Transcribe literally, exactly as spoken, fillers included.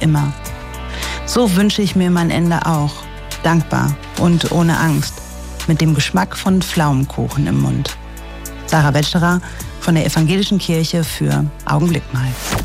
immer. So wünsche ich mir mein Ende auch. Dankbar und ohne Angst. Mit dem Geschmack von Pflaumenkuchen im Mund. Sarah Wetscherer von der Evangelischen Kirche für Augenblick mal.